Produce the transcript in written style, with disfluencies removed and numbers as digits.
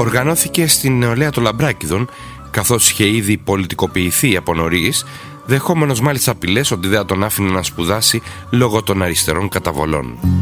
Οργανώθηκε στην νεολαία των Λαμπράκηδων, καθώς είχε ήδη πολιτικοποιηθεί από νωρίς, δεχόμενος μάλιστα απειλές ότι δεν θα τον άφηνε να σπουδάσει λόγω των αριστερών καταβολών.